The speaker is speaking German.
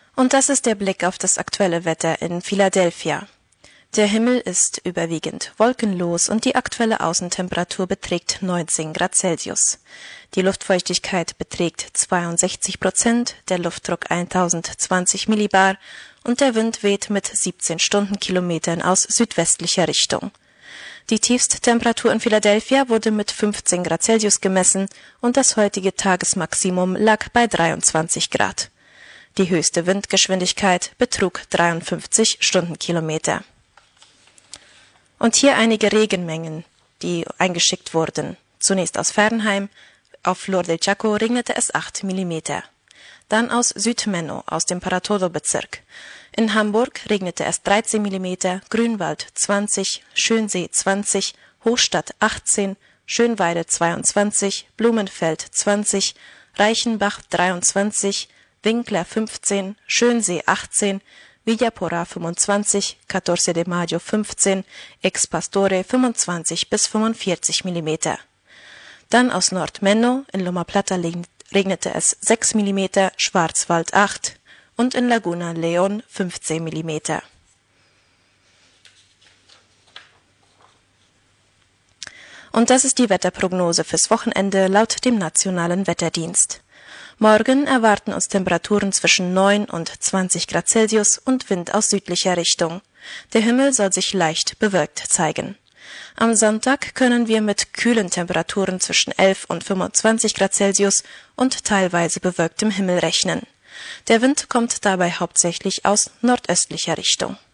Und das ist der Blick auf das aktuelle Wetter in Philadelphia. Der Himmel ist überwiegend wolkenlos und die aktuelle Außentemperatur beträgt 19 Grad Celsius. Die Luftfeuchtigkeit beträgt 62%, der Luftdruck 1020 Millibar und der Wind weht mit 17 Stundenkilometern aus südwestlicher Richtung. Die Tiefsttemperatur in Philadelphia wurde mit 15 Grad Celsius gemessen und das heutige Tagesmaximum lag bei 23 Grad. Die höchste Windgeschwindigkeit betrug 53 Stundenkilometer. Und hier einige Regenmengen, die eingeschickt wurden. Zunächst aus Fernheim, auf Flor del Chaco regnete es 8 Millimeter. Dann aus Südmenno, aus dem Para-Todo-Bezirk. In Hamburg regnete es 13 Millimeter, Grünwald 20, Schönsee 20, Hochstadt 18, Schönweide 22, Blumenfeld 20, Reichenbach 23, Winkler 15, Schönsee 18, Villapora 25, 14 de Mayo 15, Ex Pastore 25 bis 45 Millimeter. Dann aus Nordmenno, in Loma Plata regnete es 6 Millimeter, Schwarzwald 8 und in Laguna León 15 Millimeter. Und das ist die Wetterprognose fürs Wochenende laut dem Nationalen Wetterdienst. Morgen erwarten uns Temperaturen zwischen 9 und 20 Grad Celsius und Wind aus südlicher Richtung. Der Himmel soll sich leicht bewölkt zeigen. Am Sonntag können wir mit kühlen Temperaturen zwischen 11 und 25 Grad Celsius und teilweise bewölktem Himmel rechnen. Der Wind kommt dabei hauptsächlich aus nordöstlicher Richtung.